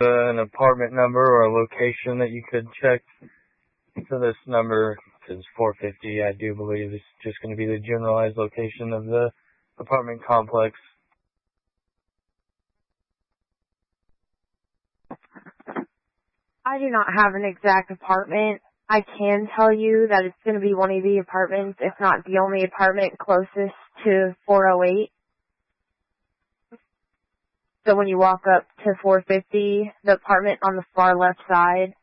an apartment number or a location that you could check? So this number is 450. I do believe it's just going to be the generalized location of the apartment complex. I do not have an exact apartment. I can tell you that it's going to be one of the apartments, if not the only apartment closest to 408. So when you walk up to 450, the apartment on the far left side